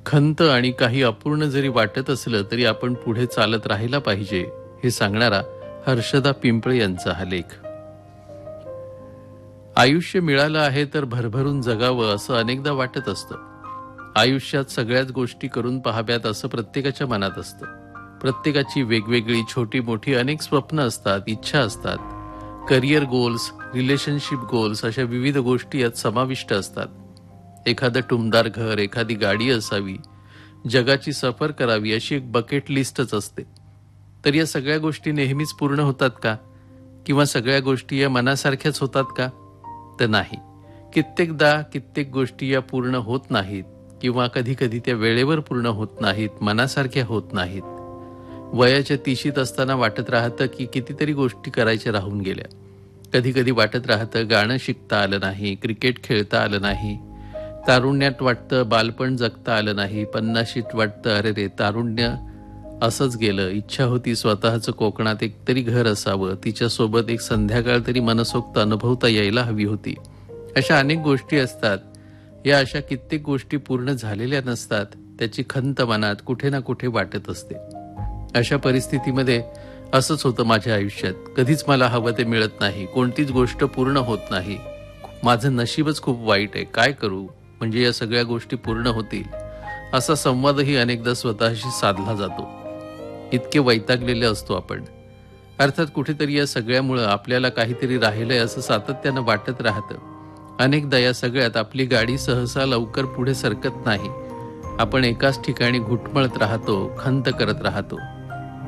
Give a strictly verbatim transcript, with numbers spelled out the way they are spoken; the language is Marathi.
खंत आणि काही अपूर्ण जरी वाटत असलं तरी आपण पुढे चालत राहायला पाहिजे, हे सांगणारा हर्षदा पिंपळे यांचा हा लेख. आयुष्य मिळालं आहे तर भरभरून जगावं असं अनेकदा वाटत असतं. आयुष्यात सगळ्याच गोष्टी करून पाहाव्यात असं प्रत्येकाच्या मनात असतं. प्रत्येकाची वेगवेगळी छोटी मोठी अनेक स्वप्न असतात, इच्छा असतात. करिअर गोल्स, रिलेशनशिप गोल्स अशा विविध गोष्टी यात समाविष्ट असतात. एखादं टुमदार घर, एखादी गाडी असावी, जगाची सफर करावी अशी एक बकेट लिस्टच असते. तर या सगळ्या गोष्टी नेहमीच पूर्ण होतात का? किंवा सगळ्या गोष्टी या मनासारख्याच होतात का? तर नाही. कित्येकदा कित्येक गोष्टी या पूर्ण होत नाहीत किंवा कधी कधी त्या वेळेवर पूर्ण होत नाहीत, मनासारख्या होत नाहीत. वयाच्या तिशीत असताना वाटत राहतं की कितीतरी गोष्टी करायच्या राहून गेल्या. कधी कधी वाटत राहतं गाणं शिकता आलं नाही, क्रिकेट खेळता आलं नाही. तारुण्यात वाटतं बालपण जगता आलं नाही. पन्नाशीत वाटतं अरे रे तारुण्य असंच गेलं. इच्छा होती स्वतःचं कोकणात एक तरी घर असावं, तिच्यासोबत एक संध्याकाळ तरी मनसोक्त अनुभवता यायला हवी होती. अशा अनेक गोष्टी असतात. या अशा कित्येक गोष्टी पूर्ण झालेल्या नसतात. त्याची खंत मनात कुठे ना कुठे वाटत असते. अशा परिस्थितीमध्ये असंच होतं माझ्या आयुष्यात. कधीच मला हवं ते मिळत नाही, कोणतीच गोष्ट पूर्ण होत नाही. माझं नशीबच खूप वाईट आहे, काय करू म्हणजे या सगळ्या गोष्टी पूर्ण होतील, असा संवादही अनेकदा स्वतःशी साधला जातो. इतके वैतागलेले असतो आपण. अर्थात कुठेतरी या सगळ्यामुळं आपल्याला काहीतरी राहिलंय असं सातत्यानं वाटत राहतं. अनेकदा या सगळ्यात आपली गाडी सहसा लवकर पुढे सरकत नाही. आपण एकाच ठिकाणी घुटमळत राहतो, खंत करत राहतो.